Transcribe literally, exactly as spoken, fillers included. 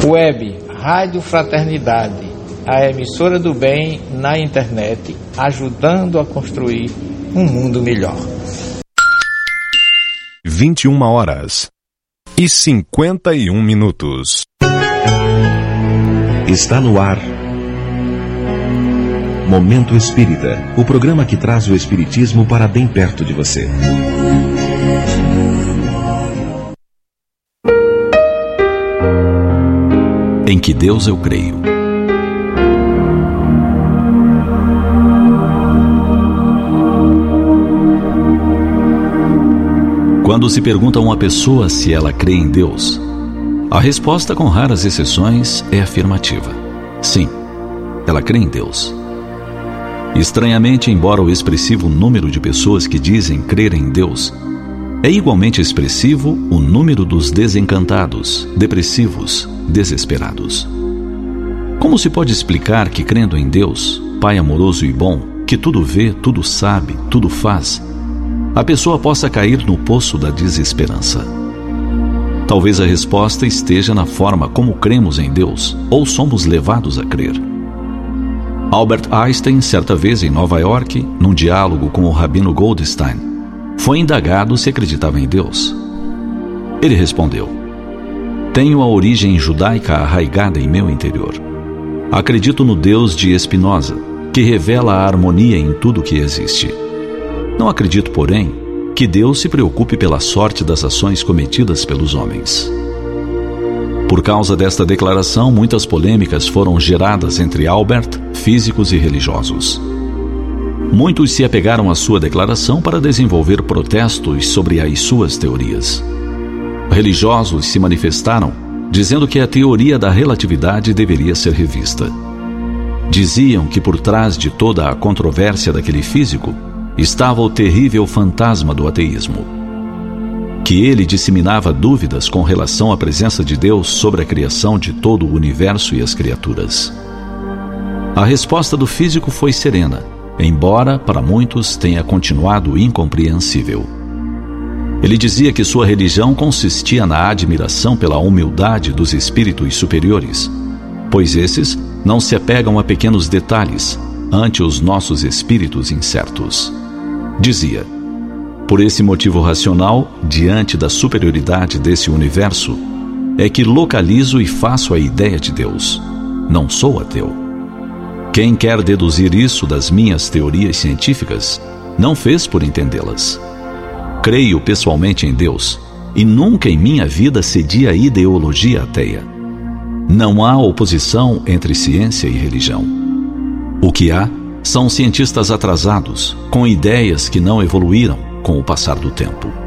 Web Rádio Fraternidade, a emissora do bem na internet, ajudando a construir um mundo melhor. vinte e uma horas e cinquenta e um minutos. Está no ar Momento Espírita, o programa que traz o espiritismo para bem perto de você. Em que Deus eu creio. Quando se pergunta a uma pessoa se ela crê em Deus, a resposta, com raras exceções, é afirmativa. Sim, ela crê em Deus. Estranhamente, embora o expressivo número de pessoas que dizem crer em Deus, é igualmente expressivo o número dos desencantados, depressivos, desesperados. Como se pode explicar que, crendo em Deus, Pai amoroso e bom, que tudo vê, tudo sabe, tudo faz, a pessoa possa cair no poço da desesperança? Talvez a resposta esteja na forma como cremos em Deus ou somos levados a crer. Albert Einstein, certa vez em Nova York, num diálogo com o Rabino Goldstein, foi indagado se acreditava em Deus. Ele respondeu: tenho a origem judaica arraigada em meu interior. Acredito no Deus de Spinoza, que revela a harmonia em tudo que existe. Não acredito, porém, que Deus se preocupe pela sorte das ações cometidas pelos homens. Por causa desta declaração, muitas polêmicas foram geradas entre Albert, físicos e religiosos. Muitos se apegaram à sua declaração para desenvolver protestos sobre as suas teorias. Religiosos se manifestaram, dizendo que a teoria da relatividade deveria ser revista. Diziam que por trás de toda a controvérsia daquele físico estava o terrível fantasma do ateísmo, que ele disseminava dúvidas com relação à presença de Deus sobre a criação de todo o universo e as criaturas. A resposta do físico foi serena, embora para muitos tenha continuado incompreensível. Ele dizia que sua religião consistia na admiração pela humildade dos espíritos superiores, pois esses não se apegam a pequenos detalhes ante os nossos espíritos incertos. Dizia: por esse motivo racional, diante da superioridade desse universo, é que localizo e faço a ideia de Deus. Não sou ateu. Quem quer deduzir isso das minhas teorias científicas, não fez por entendê-las. Creio pessoalmente em Deus, e nunca em minha vida cedi à ideologia ateia. Não há oposição entre ciência e religião. O que há são cientistas atrasados, com ideias que não evoluíram com o passar do tempo.